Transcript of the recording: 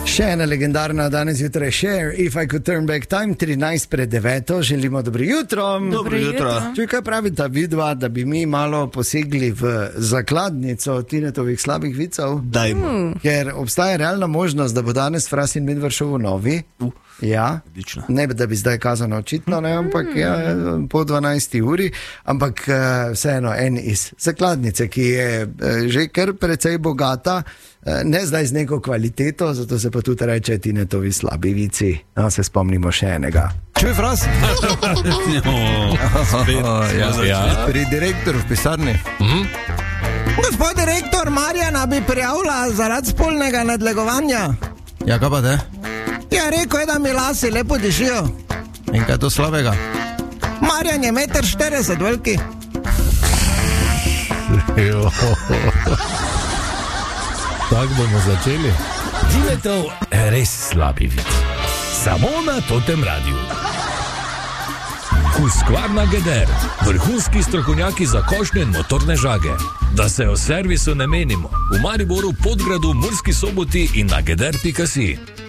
Še ena legendarna danes jutraj Share, If I Could Turn Back Time, 13:09, želimo dobro jutro. Dobro jutro. Če kaj pravi ta vidva, da bi mi malo posegli v zakladnico Tinetovih slabih vicev? Dajmo. Ker obstaja realna možnost, da bo danes Fras in Midvar šel v novi. Ja, Odlično. ne da bi zdaj kazano očitno, ne, ampak ja, po 12. uri, ampak vseeno en iz zakladnice, ki je že kar precej bogata, ne zdaj z neko kvaliteto, zato se pa tudi reče Tinetovi slabi vici. No, se spomnimo še enega. Čuj, Fras? Pri direktorju v pisarni. Gospod direktor, Marjana bi prijavila zaradi spolnega nadlegovanja. Ja, kaj pa te? Ja, rekel je, da mi lasi lepo dišijo. In kaj je to slabega? Marjan je 1,40 m veliki. Tako bomo začeli. Tinetov res slabi vid. Samo na Totem Radiu. Husqvarna Geder, vrhunski strokovnjaki za košnje in motorne žage. Da se o servisu ne menimo. V Mariboru, Podgradu, Murski Soboti in na geder.si.